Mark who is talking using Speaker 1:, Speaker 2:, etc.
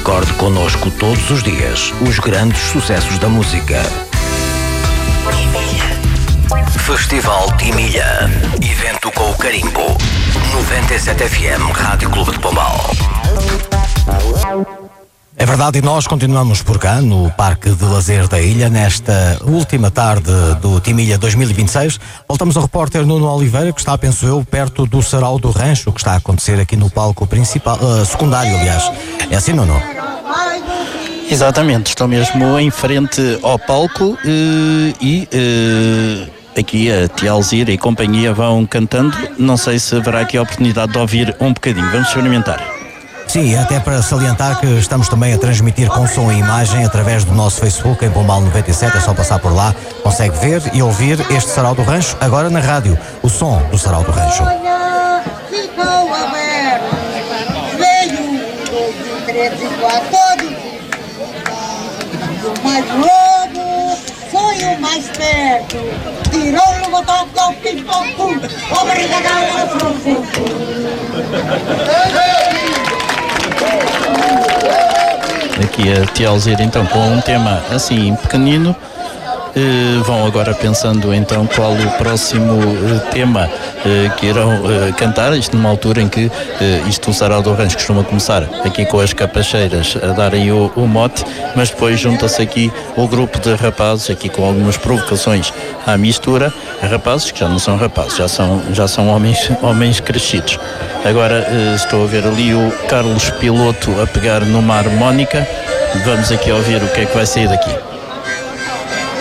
Speaker 1: recorde connosco todos os dias os grandes sucessos da música. Festival Timilha. Evento com o carimbo. 97 FM Rádio Clube de Pombal.
Speaker 2: É verdade, e nós continuamos por cá no Parque de Lazer da Ilha nesta última tarde do Timilha 2026. Voltamos ao repórter Nuno Oliveira, que está, penso eu, perto do Sarau do Rancho, que está a acontecer aqui no palco principal, secundário, aliás. É assim, Nuno?
Speaker 3: Exatamente, estou mesmo em frente ao palco aqui a Tia Alzira e companhia vão cantando. Não sei se haverá aqui a oportunidade de ouvir um bocadinho. Vamos experimentar.
Speaker 2: Sim, até para salientar que estamos também a transmitir com som e imagem através do nosso Facebook em Pombal 97, é só passar por lá, consegue ver e ouvir este Sarau do Rancho, agora na rádio, o som do Sarau do Rancho.
Speaker 4: Ficou aberto, veio 2, 3 e 4, o mais lobo foi o mais perto, tirou-lhe o botão com o pim-pom-pum, o barriga no frufru.
Speaker 3: Aqui a Tia Alzira então com um tema assim pequenino. Vão agora pensando então qual o próximo tema que irão cantar, isto numa altura em que o Sarau do Rancho costuma começar aqui com as capacheiras a darem o mote, mas depois junta-se aqui o grupo de rapazes aqui com algumas provocações à mistura, rapazes que já não são rapazes, já são homens crescidos. Agora estou a ver ali o Carlos Piloto a pegar numa harmónica. Vamos aqui ouvir o que é que vai sair daqui.